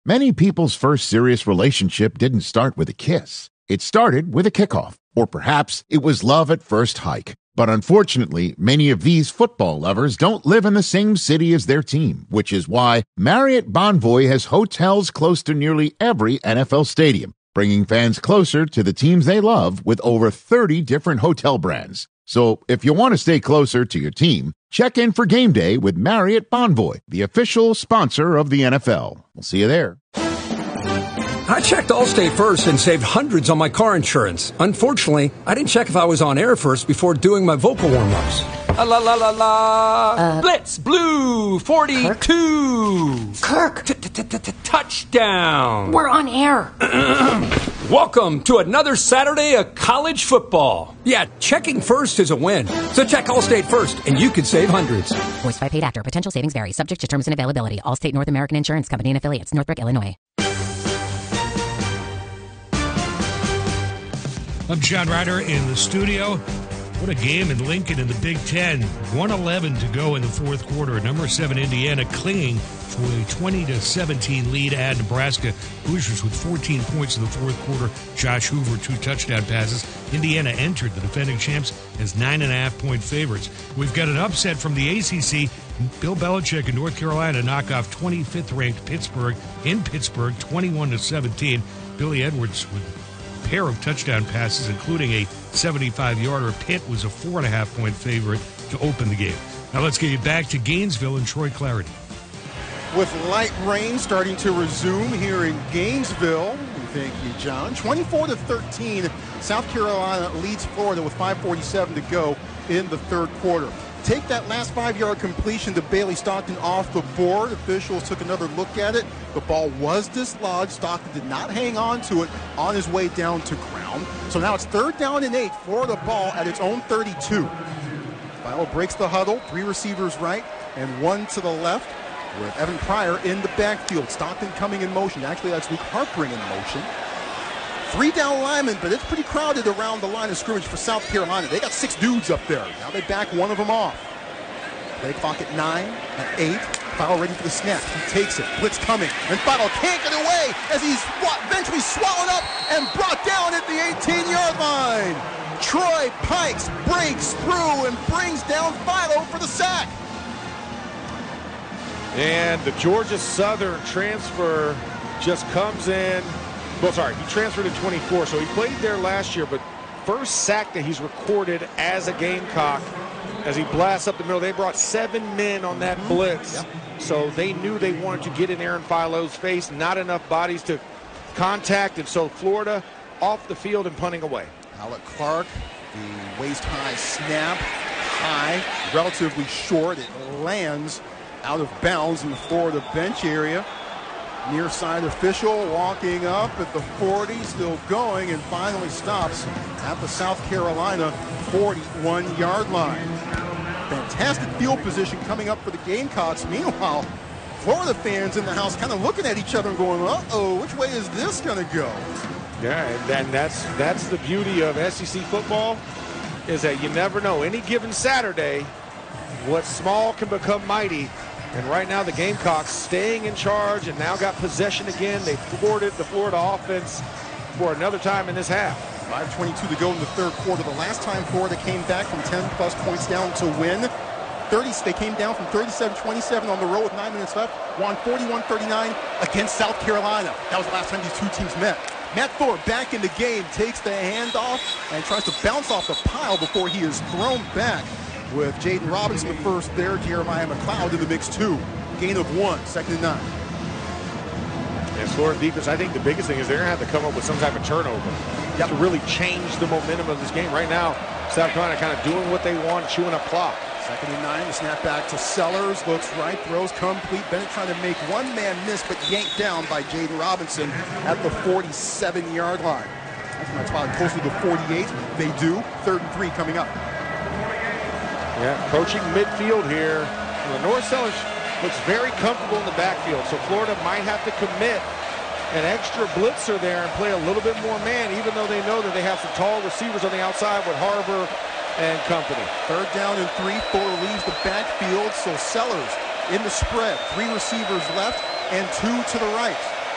Many people's first serious relationship didn't start with a kiss. It started with a kickoff, or perhaps it was love at first hike. But unfortunately, many of these football lovers don't live in the same city as their team, which is why Marriott Bonvoy has hotels close to nearly every NFL stadium, bringing fans closer to the teams they love with over 30 different hotel brands. So if you want to stay closer to your team, check in for game day with Marriott Bonvoy, the official sponsor of the NFL. We'll see you there. I checked Allstate first and saved hundreds on my car insurance. Unfortunately, I didn't check if I was on air first before doing my vocal warm-ups. La la la la. Blitz Blue 42. Kirk. Touchdown. We're on air. Welcome to another Saturday of college football. Yeah, checking first is a win. So check Allstate first and you could save hundreds. Voiced by paid actor. Potential savings vary. Subject to terms and availability. Allstate North American Insurance Company and affiliates. Northbrook, Illinois. I'm John Ryder in the studio. What a game in Lincoln in the Big Ten. 1:11 to go in the fourth quarter. Number 7 Indiana clinging to a 20-17 lead at Nebraska. Hoosiers with 14 points in the fourth quarter. Josh Hoover, 2 touchdown passes. Indiana entered the defending champs as 9.5-point favorites. We've got an upset from the ACC. Bill Belichick and North Carolina knock off 25th-ranked Pittsburgh in Pittsburgh, 21-17. Billy Edwards with pair of touchdown passes, including a 75-yarder. Pitt was a 4.5-point favorite to open the game. Now let's get you back to Gainesville and Troy Clarity. With light rain starting to resume here in Gainesville. Thank you, John. 24-13, South Carolina leads Florida with 5:47 to go in the third quarter. Take that last 5-yard completion to Bailey Stockton off the board. Officials took another look at it. The ball was dislodged. Stockton did not hang on to it on his way down to ground. So now it's 3rd down and 8. Florida ball at its own 32. Philo breaks the huddle. 3 receivers right and 1 to the left with Evan Pryor in the backfield. Stockton coming in motion. Actually, that's Luke Harpring in motion. 3 down linemen, but it's pretty crowded around the line of scrimmage for South Carolina. They got 6 dudes up there. Now they back one of them off. Play clock at 9, at 8. Philo ready for the snap. He takes it. Blitz coming. And Philo can't get away as he's eventually swallowed up and brought down at the 18-yard line. Troy Pikes breaks through and brings down Philo for the sack. And the Georgia Southern transfer just comes in. Well, sorry, he transferred in 24, so he played there last year, but first sack that he's recorded as a Gamecock as he blasts up the middle. They brought 7 men on that blitz, so they knew they wanted to get in Aaron Philo's face. Not enough bodies to contact, and so Florida off the field and punting away. Alec Clark, the waist-high snap, high, relatively short. It lands out of bounds in the Florida bench area. Near side official walking up at the 40, still going, and finally stops at the South Carolina 41-yard line. Fantastic field position coming up for the Gamecocks. Meanwhile, Florida fans in the house kind of looking at each other and going, uh-oh, which way is this going to go? Yeah, and that's the beauty of SEC football, is that you never know. Any given Saturday, what's small can become mighty. And right now the Gamecocks staying in charge and now got possession again. They thwarted the Florida offense for another time in this half. 5:22 to go in the third quarter. The last time Florida came back from 10-plus points down to win, they came down from 37-27 on the road with 9 minutes left, won 41-39 against South Carolina. That was the last time these two teams met. Matt Thorpe back in the game, takes the handoff and tries to bounce off the pile before he is thrown back. With Jaden Robinson the first there, Jeremiah McLeod in the mix too. Gain of 1, 2nd and 9. As Florida defense, I think the biggest thing is they're going to have to come up with some type of turnover to really change the momentum of this game. Right now, South Carolina kind of doing what they want, chewing up clock. 2nd and 9, the snap back to Sellers, looks right, throws complete. Bennett trying to make one man miss, but yanked down by Jaden Robinson at the 47-yard line. That's probably closer to 48. They do. 3rd and 3 coming up. Yeah, approaching midfield here. The North Sellers looks very comfortable in the backfield, so Florida might have to commit an extra blitzer there and play a little bit more man, even though they know that they have some tall receivers on the outside with Harbor and company. 3rd down and 3. Fuller leaves the backfield, so Sellers in the spread. 3 receivers left and 2 to the right.